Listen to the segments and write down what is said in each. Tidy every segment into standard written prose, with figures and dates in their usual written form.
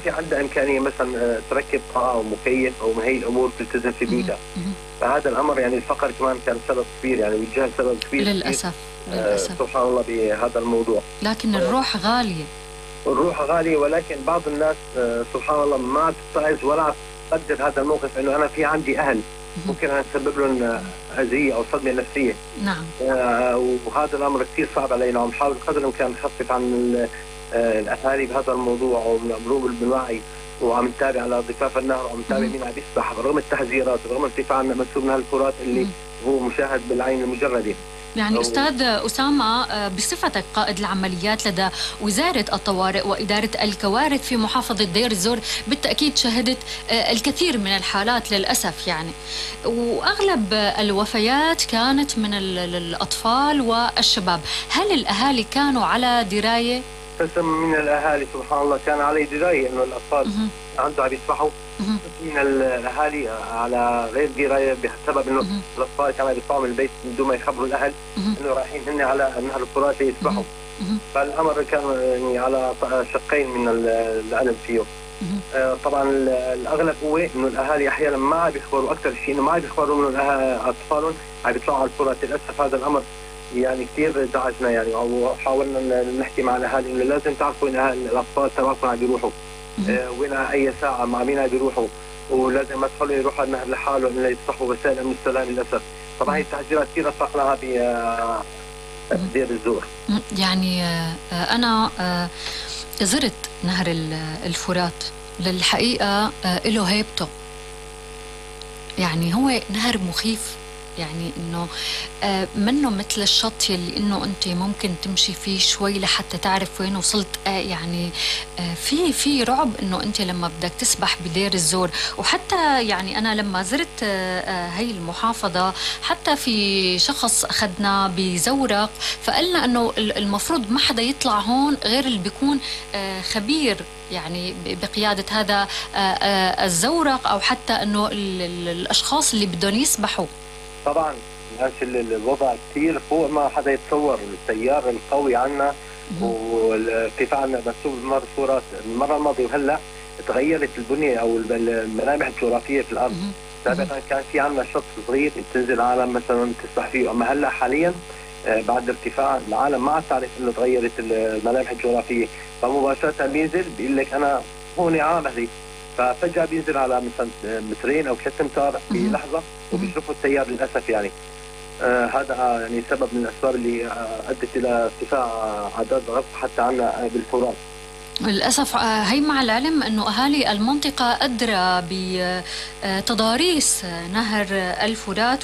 في عندها إمكانية مثلا تركب قاعة أو مكيف أو من هي الأمور تلتزم في بيتها. فهذا الأمر يعني الفقر كمان كان سبب كبير، يعني وجه سبب كبير للأسف. للأسف سبحان الله بهذا الموضوع. لكن الروح غالية. الروح غالية، ولكن بعض الناس سبحان الله ما تتعظ ولا تقدر هذا الموقف، إنه أنا في عندي أهل ممكن أن تسبب لهم أذية أو صدمة نفسية. نعم. وهذا الأمر كثير صعب علينا، وعم نحاول قدر الإمكان نخفف عن الأهالي بهذا الموضوع ومأمرون بالوعي، وعم نتابع على ضفاف النهر، وعم نتابع مين عم يسبح رغم التحذيرات ورغم ارتفاع منسوب نهر الفرات اللي هو مشاهد بالعين المجردة. يعني أستاذ أسامة، بصفتك قائد العمليات لدى وزارة الطوارئ وإدارة الكوارث في محافظة دير الزور، بالتأكيد شهدت الكثير من الحالات للأسف يعني، وأغلب الوفيات كانت من الأطفال والشباب. هل الأهالي كانوا على دراية؟ قسم من الأهالي سبحان الله كان عليه دراية إنه الأطفال عنده عم يسبحوا، من الأهالي على غير دراية بسبب إنه الأطفال كانوا يطلعوا من البيت من دون ما يخبروا الأهل إنه رايحين هن على نهر الفرات ليسبحوا. فالأمر كان يعني على شقين من الألم فيه. طبعا الأغلب هو إنه الأهالي أحيانا ما عم بيخبروا، أكثر شيء إنه ما عم بيخبروا إنه أطفالهم عم يطلعوا على الفرات. للأسف هذا الأمر يعني كثير دعجنا يعني، او حاولنا نحكي مع الاهالي انه لازم تعرفوا ان الاطفال تبعكم عم بيروحوا وين اي ساعه مع مين عم بيروحوا، ولازم ما تخلوا يروحوا على النهر لحالهم الا يصحوا وسائل امن السلام. للاسف طبعا هي التحذيرات كثير اطلقناها بدير الزور. يعني انا زرت نهر الفرات، للحقيقه له هيبته، يعني هو نهر مخيف، يعني انه منه مثل الشط يلي انه انت ممكن تمشي فيه شوي لحتى تعرف وين وصلت. يعني في رعب انه انت لما بدك تسبح بدير الزور. وحتى يعني انا لما زرت هي المحافظه، حتى في شخص اخذنا بزورق فقالنا انه المفروض ما حدا يطلع هون غير اللي بيكون خبير يعني بقياده هذا الزورق، او حتى انه الاشخاص اللي بدهم يسبحوا. طبعا الوضع كثير فوق ما حدا يتصور. التيار القوي عنا والارتفاع منسوب نهر الفرات المره الماضيه وهلا تغيرت البنيه او الملامح الجغرافيه في الارض. سابقا كان في عندنا شط صغير بتنزل عالم مثلا تسبح فيه، اما هلا حاليا بعد ارتفاع العالم ما عاد تعرف انه تغيرت الملامح الجغرافيه، فمباشره بينزل بيقول لك انا هون عاملي، ففجأة بينزل على مثلا مترين أو 3 أمتار في لحظة وبيشوفوا التيار للأسف يعني. هذا يعني سبب من الأسباب اللي أدت إلى ارتفاع أعداد غرق حتى عنا بالفرات. للأسف هي مع العلم أنه أهالي المنطقة أدرى بتضاريس نهر الفرات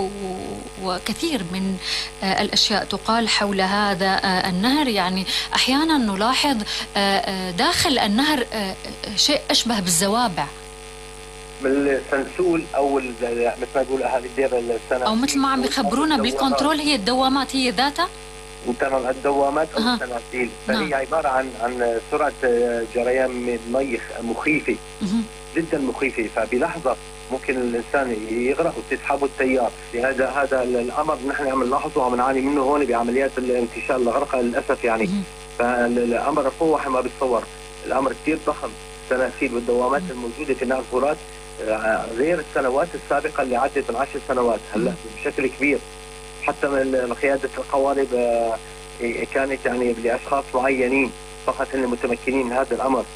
وكثير من الأشياء تقال حول هذا النهر. يعني أحيانا نلاحظ داخل النهر شيء أشبه بالزوابع، بالسنسول أو مثل ما يقول أهالي الدير السنة، أو مثل ما عم بيخبرونا بالكنترول هي الدوامات هي ذاتها. تمام، الدوامات او السناسيل، فهي عباره عن سرعه جريان مي مخيفه جدا مخيفه، فبلحظه ممكن الانسان يغرق وتسحبه التيار. هذا الامر نحن عم نلاحظه وعم نعاني منه هون بعمليات الانتشال الغرق للاسف يعني. فالامر فوق ما بيتصور، الامر كثير ضخم. السناسيل والدوامات الموجوده في نهر الفرات غير السنوات السابقه اللي عدت من 10 سنوات هلا بشكل كبير. حتى من قيادة القوارب كانت يعني لأشخاص معينين فقط اللي متمكنين من هذا الأمر.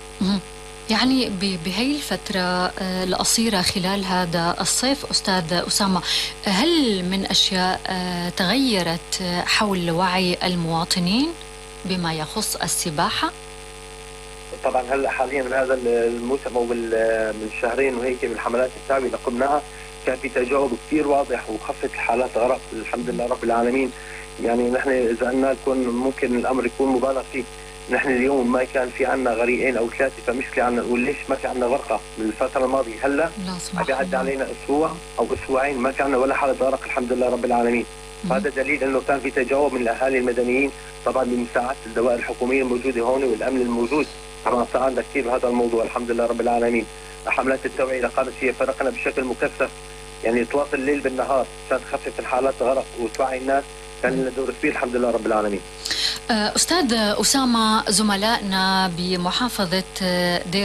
يعني بهي الفترة القصيرة خلال هذا الصيف أستاذ أسامة، هل من أشياء تغيرت حول وعي المواطنين بما يخص السباحة؟ طبعا هلا حاليا من هذا الموسم او من شهرين وهيك بالحملات التابعة اللي قمناها كان في تجاوب كثير واضح وخفت الحالات غرق الحمد لله رب العالمين. يعني نحن اذا قلنا لكم ممكن الامر يكون مبالغ فيه، نحن اليوم ما كان في عنا غريقين او 3، فمشكله عنا نقول ليش ما في عنا غرقه من الفتره الماضيه. هلا عم بيعدي علينا اسبوع او اسبوعين ما كان ولا حالة غرق الحمد لله رب العالمين. هذا دليل انه كان في تجاوب من الاهالي المدنيين طبعا بمساعده الدوائر الحكوميه الموجوده هون والامن الموجود. طبعا ساعدنا كثير بهذا الموضوع الحمد لله رب العالمين. حملات التوعيه اللي قامت فيها فرقنا بشكل مكثف، يعني تواصل الليل بالنهار عشان تخفف الحالات غرق وتوعي الناس، كان لنا دور كبير الحمد لله رب العالمين. أستاذ أسامة، زملائنا بمحافظة دير